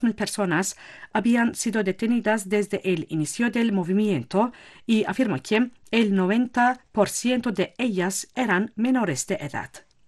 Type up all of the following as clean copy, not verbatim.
personas habían sido detenidas desde el inicio del movimiento y afirmó que el 90% de ellas eran menores de edad.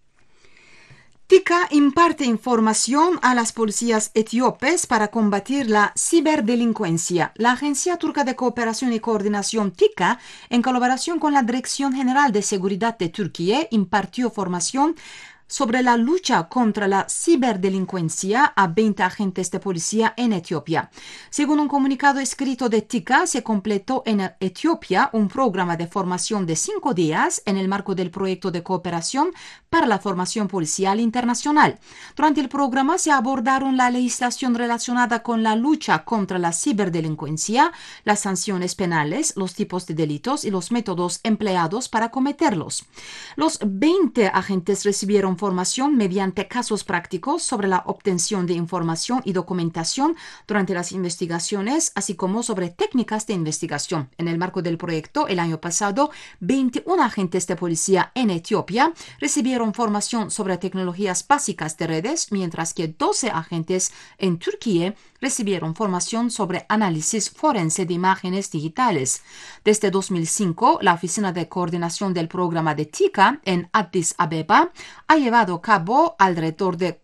TICA imparte información a las policías etíopes para combatir la ciberdelincuencia. La Agencia Turca de Cooperación y Coordinación TICA, en colaboración con la Dirección General de Seguridad de Turquía, impartió formación sobre la lucha contra la ciberdelincuencia a 20 agentes de policía en Etiopía. Según un comunicado escrito de TICA, se completó en Etiopía un programa de formación de 5 días en el marco del proyecto de cooperación para la formación policial internacional. Durante el programa se abordaron la legislación relacionada con la lucha contra la ciberdelincuencia, las sanciones penales, los tipos de delitos y los métodos empleados para cometerlos. Los 20 agentes recibieron formación mediante casos prácticos sobre la obtención de información y documentación durante las investigaciones, así como sobre técnicas de investigación. En el marco del proyecto, el año pasado, 21 agentes de policía en Etiopía recibieron formación sobre tecnologías básicas de redes, mientras que 12 agentes en Turquía recibieron formación sobre análisis forense de imágenes digitales. Desde 2005, la Oficina de Coordinación del Programa de TICA en Addis Abeba ha llevado a cabo alrededor de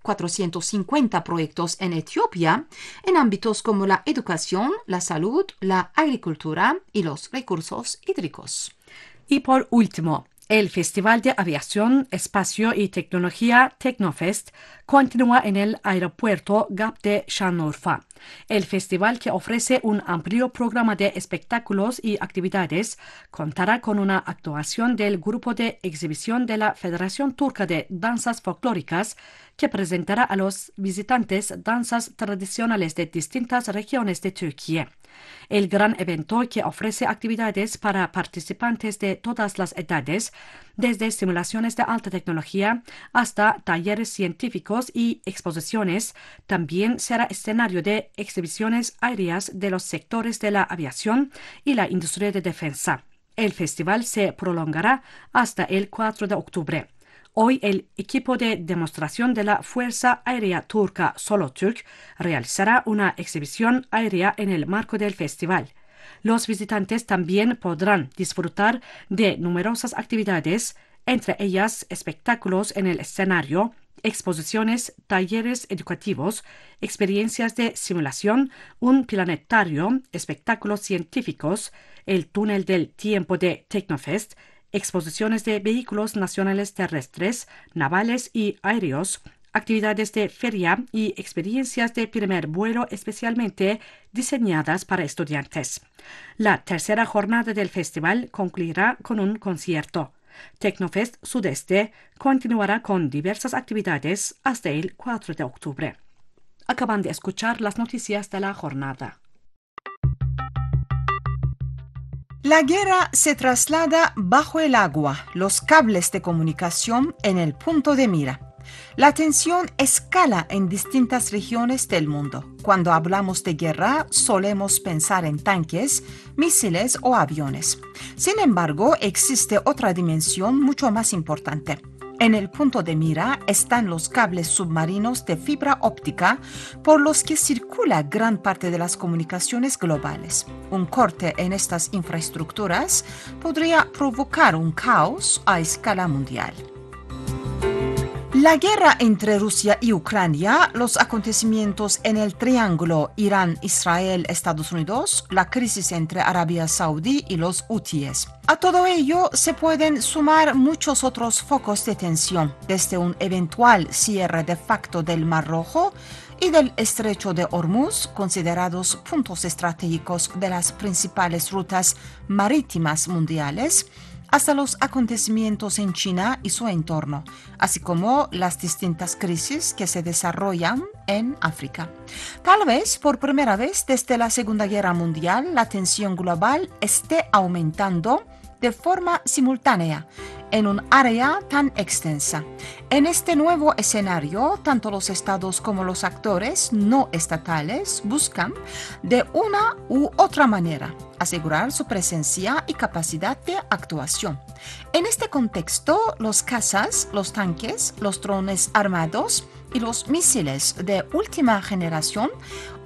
450 proyectos en Etiopía en ámbitos como la educación, la salud, la agricultura y los recursos hídricos. Y por último, el Festival de Aviación, Espacio y Tecnología Tecnofest continúa en el aeropuerto GAP de Şanlıurfa. El festival, que ofrece un amplio programa de espectáculos y actividades, contará con una actuación del grupo de exhibición de la Federación Turca de Danzas Folclóricas, que presentará a los visitantes danzas tradicionales de distintas regiones de Turquía. El gran evento, que ofrece actividades para participantes de todas las edades, desde simulaciones de alta tecnología hasta talleres científicos y exposiciones, también será escenario de exhibiciones aéreas de los sectores de la aviación y la industria de defensa. El festival se prolongará hasta el 4 de octubre. Hoy el equipo de demostración de la Fuerza Aérea Turca Solotürk realizará una exhibición aérea en el marco del festival. Los visitantes también podrán disfrutar de numerosas actividades, entre ellas espectáculos en el escenario, exposiciones, talleres educativos, experiencias de simulación, un planetario, espectáculos científicos, el túnel del tiempo de Tecnofest, exposiciones de vehículos nacionales terrestres, navales y aéreos, actividades de feria y experiencias de primer vuelo especialmente diseñadas para estudiantes. La tercera jornada del festival concluirá con un concierto. Tecnofest Sudeste continuará con diversas actividades hasta el 4 de octubre. Acaban de escuchar las noticias de la jornada. La guerra se traslada bajo el agua, los cables de comunicación en el punto de mira. La tensión escala en distintas regiones del mundo. Cuando hablamos de guerra, solemos pensar en tanques, misiles o aviones. Sin embargo, existe otra dimensión mucho más importante. En el punto de mira están los cables submarinos de fibra óptica por los que circula gran parte de las comunicaciones globales. Un corte en estas infraestructuras podría provocar un caos a escala mundial. La guerra entre Rusia y Ucrania, los acontecimientos en el triángulo Irán-Israel-Estados Unidos, la crisis entre Arabia Saudí y los hutíes. A todo ello se pueden sumar muchos otros focos de tensión, desde un eventual cierre de facto del Mar Rojo y del Estrecho de Hormuz, considerados puntos estratégicos de las principales rutas marítimas mundiales, hasta los acontecimientos en China y su entorno, así como las distintas crisis que se desarrollan en África. Tal vez por primera vez desde la Segunda Guerra Mundial, la tensión global esté aumentando de forma simultánea en un área tan extensa. En este nuevo escenario, tanto los estados como los actores no estatales buscan, de una u otra manera, asegurar su presencia y capacidad de actuación. En este contexto, los cazas, los tanques, los drones armados y los misiles de última generación